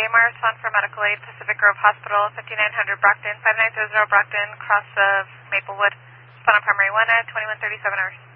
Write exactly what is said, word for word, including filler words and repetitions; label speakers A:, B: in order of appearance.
A: Waymar, respond for medical aid, Pacific Grove Hospital, fifty-nine hundred Brockton, five nine zero zero Brockton, cross of Maplewood. Respond on primary one at twenty-one thirty-seven hours.